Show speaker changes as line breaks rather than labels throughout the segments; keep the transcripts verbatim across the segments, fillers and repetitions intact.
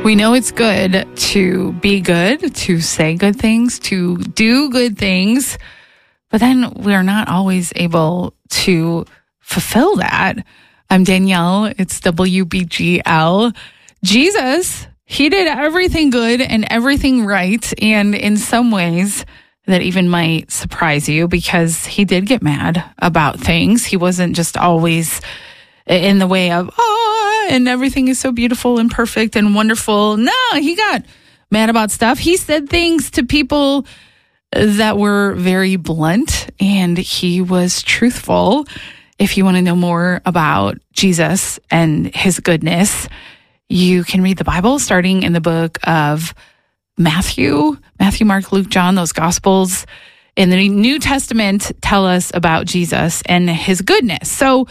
We know it's good to be good, to say good things, to do good things, but then we're not always able to fulfill that. I'm Danielle. It's W B G L. Jesus, he did everything good and everything right, and in some ways that even might surprise you because he did get mad about things. He wasn't just always in the way of, oh, and everything is so beautiful and perfect and wonderful. No, he got mad about stuff. He said things to people that were very blunt, and he was truthful. If you want to know more about Jesus and his goodness, you can read the Bible starting in the book of Matthew, Matthew, Mark, Luke, John. Those Gospels in the New Testament tell us about Jesus and his goodness. So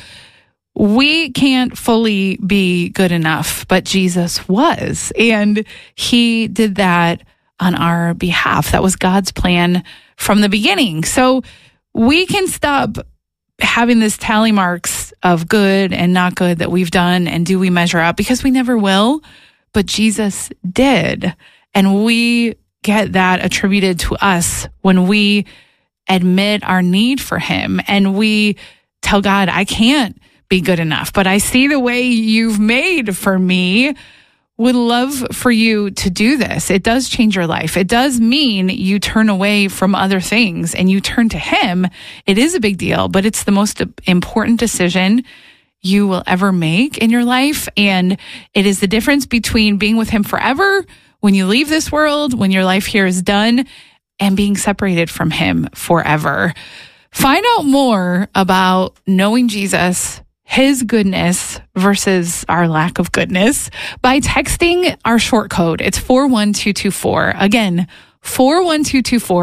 we can't fully be good enough, but Jesus was, and he did that on our behalf. That was God's plan from the beginning. So we can stop having this tally marks of good and not good that we've done, and do we measure up, because we never will, but Jesus did. And we get that attributed to us when we admit our need for him and we tell God, I can't be good enough, but I see the way you've made for me. Would love for you to do this. It does change your life. It does mean you turn away from other things and you turn to him. It is a big deal, but it's the most important decision you will ever make in your life. And it is the difference between being with him forever when you leave this world, when your life here is done, and being separated from him forever. Find out more about knowing Jesus, his goodness versus our lack of goodness, by texting our short code. It's four one two two four. Again, four one two two four.